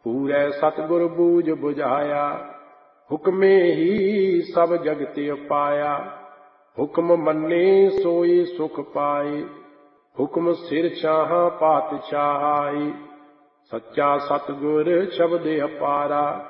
ਪੂਰੈ ਸਤਿਗੁਰ ਬੂਝ ਬੁਝਾਇਆ। ਹੁਕਮੇ ਹੀ ਸਭ ਜਗਤ ਉਪਾਇਆ। ਹੁਕਮ ਮੰਨੇ ਸੋਈ ਸੁਖ ਪਾਏ। ਹੁਕਮ ਸਿਰ ਛਾਹਾਂ ਪਾਤਸ਼ਾਹਾਈ। ਸੱਚਾ ਸਤਿਗੁਰ ਸ਼ਬਦ ਅਪਾਰਾ।